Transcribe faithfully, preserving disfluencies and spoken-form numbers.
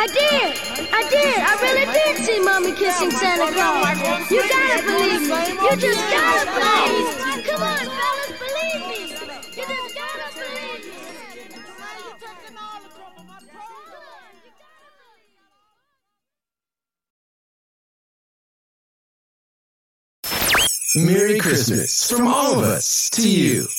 I did. I did. I really did see Mommy kissing Santa Claus. You gotta believe me. You just gotta believe me. Come on, fellas, believe me. You just gotta believe me. Merry Christmas from all of us to you.